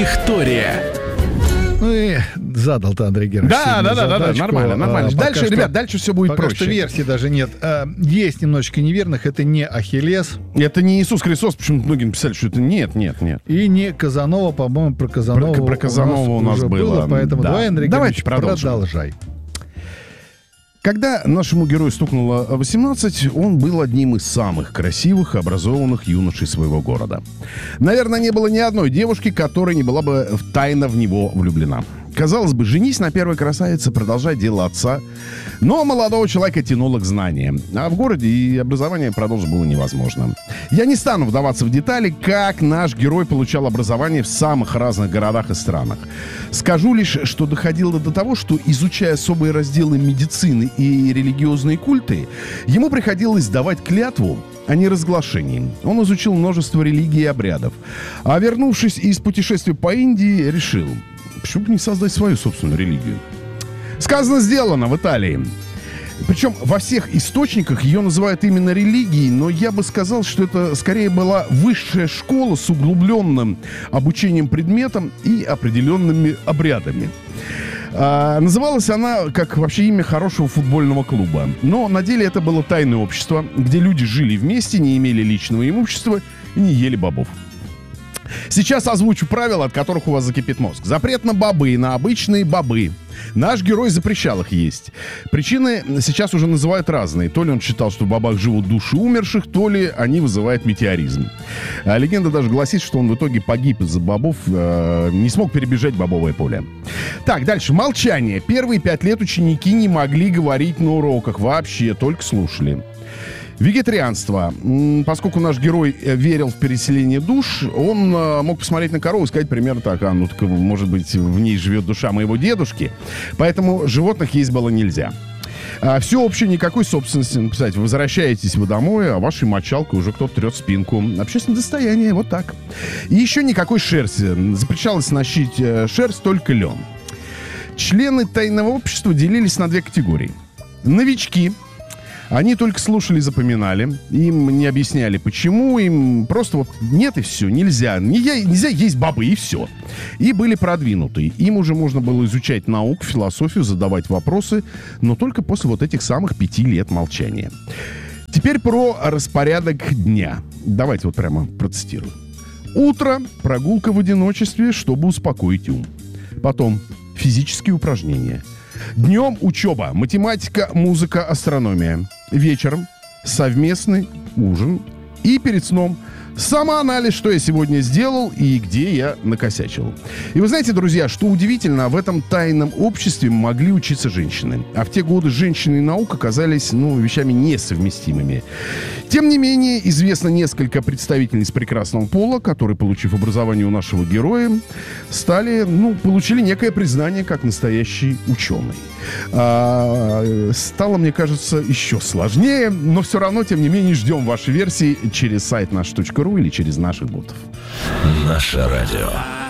Виктория. Ну и задал-то Андрей Герович. Да, нормально. Дальше, ребят, дальше все будет пока проще. Что версий даже нет. Есть немножечко неверных. Это не Ахиллес. Это не Иисус Христос, почему-то многие написали, что это нет. И не Казанова, по-моему, про Казанова, Про Казанова у нас уже было. Поэтому Да. давай, Андрей Давайте Георгиевич, продолжим. продолжай. Когда нашему герою стукнуло 18, он был одним из самых красивых, образованных юношей своего города. Наверное, не было ни одной девушки, которая не была бы тайно в него влюблена. Казалось бы, женись на первой красавице, продолжай дело отца. Но молодого человека тянуло к знаниям. А в городе и образование продолжить было невозможно. Я не стану вдаваться в детали, как наш герой получал образование в самых разных городах и странах. Скажу лишь, что доходило до того, что, изучая особые разделы медицины и религиозные культы, ему приходилось давать клятву о неразглашении. Он изучил множество религий и обрядов. А вернувшись из путешествия по Индии, решил, почему бы не создать свою собственную религию? Сказано, сделано в Италии. Причем во всех источниках ее называют именно религией, но я бы сказал, что это скорее была высшая школа с углубленным обучением предметам и определенными обрядами. Называлась она как вообще имя хорошего футбольного клуба. Но на деле это было тайное общество, где люди жили вместе, не имели личного имущества и не ели бобов. Сейчас озвучу правила, от которых у вас закипит мозг. Запрет на бобы, на обычные бобы. Наш герой запрещал их есть. Причины сейчас уже называют разные. То ли он считал, что в бобах живут души умерших, то ли они вызывают метеоризм. А легенда даже гласит, что он в итоге погиб из-за бобов, не смог перебежать бобовое поле. Так, дальше. Молчание. Первые 5 лет ученики не могли говорить на уроках вообще, только слушали. Вегетарианство. Поскольку наш герой верил в переселение душ, он мог посмотреть на корову и сказать примерно так: может быть, в ней живет душа моего дедушки. Поэтому животных есть было нельзя. Все общее, никакой собственности. Написать: возвращаетесь вы домой, а вашей мочалкой уже кто-то трет спинку. Общественное достояние, вот так. И еще никакой шерсти. Запрещалось носить шерсть, только лен. Члены тайного общества делились на 2 категории. Новички. Они только слушали и запоминали. Им не объясняли, почему. Им просто вот нет и все. Нельзя есть бобы и все. И были продвинутые. Им уже можно было изучать науку, философию, задавать вопросы, но только после вот этих самых 5 лет молчания. Теперь про распорядок дня. Давайте вот прямо процитирую. Утро. Прогулка в одиночестве, чтобы успокоить ум. Потом физические упражнения. Днем учеба, математика, музыка, астрономия. Вечером совместный ужин. И перед сном самоанализ, что я сегодня сделал и где я накосячил. И вы знаете, друзья, что удивительно, в этом тайном обществе могли учиться женщины. А в те годы женщины и наука казались, вещами несовместимыми. Тем не менее, известно несколько представительниц прекрасного пола, которые, получив образование у нашего героя, получили некое признание как настоящий ученый. Стало, мне кажется, еще сложнее, но все равно, тем не менее, ждем ваши версии через сайт наш.ру или через наших ботов. Наше радио.